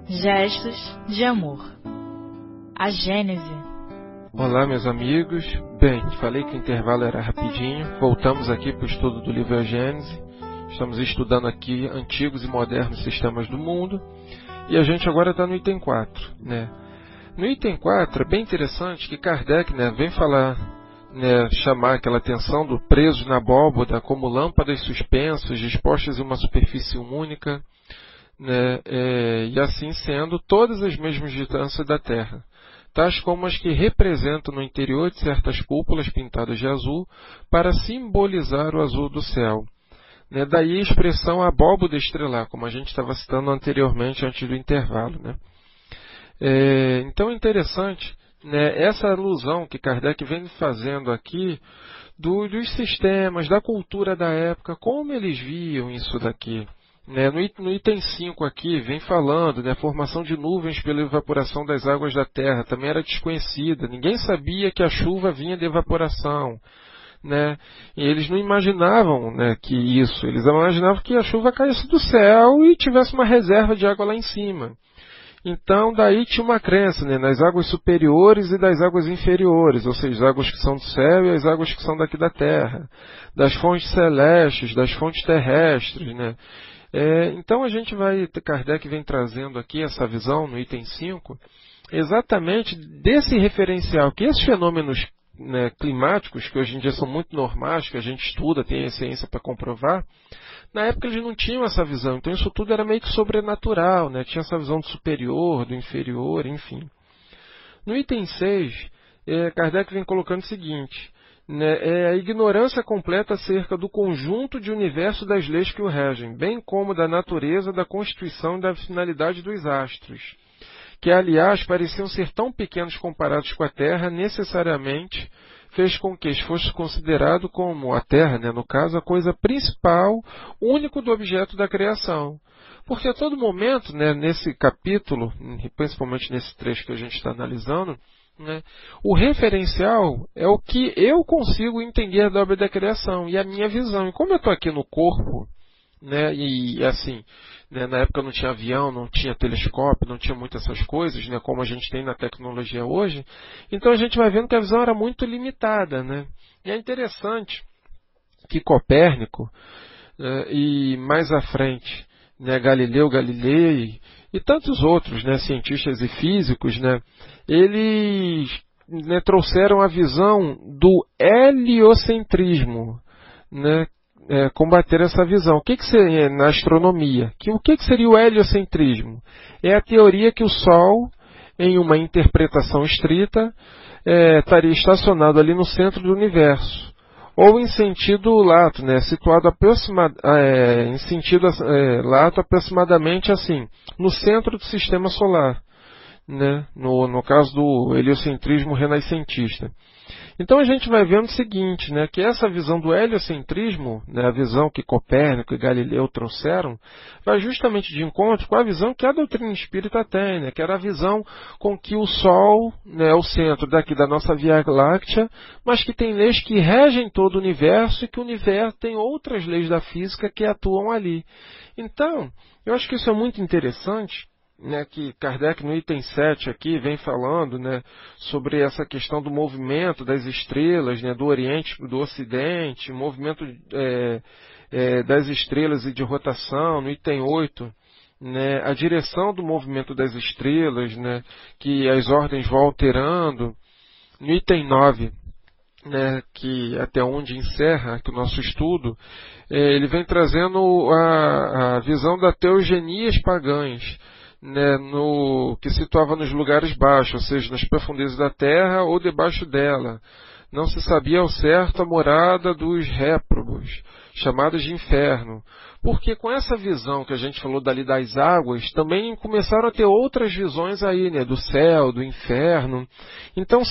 Gestos de amor. A Gênese. Olá, meus amigos. Bem, falei que o intervalo era rapidinho. Voltamos aqui para o estudo do livro A Gênese. Estamos estudando aqui antigos e modernos sistemas do mundo. E a gente agora está no item 4. No item 4 é bem interessante que Kardec vem falar, chamar aquela atenção do preso na abóboda como lâmpadas suspensas, dispostas em uma superfície única, e assim sendo todas as mesmas distâncias da Terra, tais como as que representam no interior de certas cúpulas pintadas de azul para simbolizar o azul do céu. Daí a expressão abóboda estrelar, como a gente estava citando anteriormente antes do intervalo. Então é interessante essa alusão que Kardec vem fazendo aqui dos sistemas, da cultura da época, como eles viam isso daqui. No item 5 aqui, vem falando, a formação de nuvens pela evaporação das águas da terra, também era desconhecida, ninguém sabia que a chuva vinha de evaporação, e eles não imaginavam eles imaginavam que a chuva caísse do céu e tivesse uma reserva de água lá em cima. Então, daí tinha uma crença nas águas superiores e das águas inferiores, ou seja, as águas que são do céu e as águas que são daqui da terra, das fontes celestes, das fontes terrestres, Então a gente Kardec vem trazendo aqui essa visão no item 5, exatamente desse referencial, que esses fenômenos climáticos, que hoje em dia são muito normais, que a gente estuda, tem a ciência para comprovar, na época eles não tinham essa visão, então isso tudo era meio que sobrenatural, tinha essa visão do superior, do inferior, enfim. No item 6, Kardec vem colocando o seguinte, é a ignorância completa acerca do conjunto de universo das leis que o regem, bem como da natureza, da constituição e da finalidade dos astros, que, aliás, pareciam ser tão pequenos comparados com a Terra, necessariamente fez com que fosse considerado como a Terra, no caso, a coisa principal, único do objeto da criação. Porque a todo momento, nesse capítulo, principalmente nesse trecho que a gente está analisando, o referencial é o que eu consigo entender da obra da criação e a minha visão. E como eu estou aqui no corpo, e assim, na época não tinha avião, não tinha telescópio, não tinha muitas essas coisas, como a gente tem na tecnologia hoje, então a gente vai vendo que a visão era muito limitada. E é interessante que Copérnico, e mais à frente, Galileu Galilei e tantos outros cientistas e físicos, eles trouxeram a visão do heliocentrismo, combater essa visão. O que seria na astronomia? O que seria o heliocentrismo? É a teoria que o Sol, em uma interpretação estrita, estaria estacionado ali no centro do universo, ou em sentido lato, situado em sentido lato aproximadamente assim, no centro do sistema solar, no caso do heliocentrismo renascentista. Então a gente vai vendo o seguinte, que essa visão do heliocentrismo, a visão que Copérnico e Galileu trouxeram, vai justamente de encontro com a visão que a doutrina espírita tem, que era a visão com que o Sol é o centro daqui da nossa Via Láctea, mas que tem leis que regem todo o universo e que o universo tem outras leis da física que atuam ali. Então, eu acho que isso é muito interessante, que Kardec no item 7 aqui vem falando sobre essa questão do movimento das estrelas, do Oriente para o Ocidente, o movimento das estrelas e de rotação. No item 8, a direção do movimento das estrelas, que as ordens vão alterando. No item 9, que até onde encerra aqui o nosso estudo, ele vem trazendo a visão da teogenias pagãs, que situava nos lugares baixos, ou seja, nas profundezas da terra ou debaixo dela. Não se sabia ao certo a morada dos réprobos, chamados de inferno. Porque com essa visão que a gente falou dali das águas, também começaram a ter outras visões aí, do céu, do inferno. Então